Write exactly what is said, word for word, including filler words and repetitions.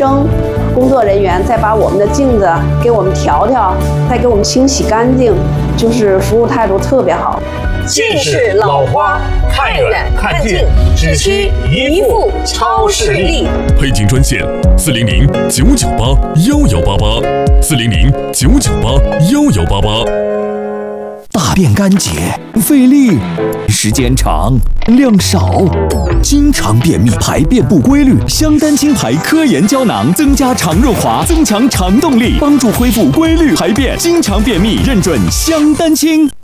蒸，工作人员再把我们的镜子给我们调调，再给我们清洗干净，就是服务态度特别好。 近视老花，看远看近，只需一副超视力。 配镜专线：四零零九九八幺幺八八，四零零九九八幺幺八八。 大便干结，费力，时间长，量少，经常便秘，排便不规律。香丹清排科研胶囊增加肠润滑，增强肠动力，帮助恢复规律排便。经常便秘，认准香丹清。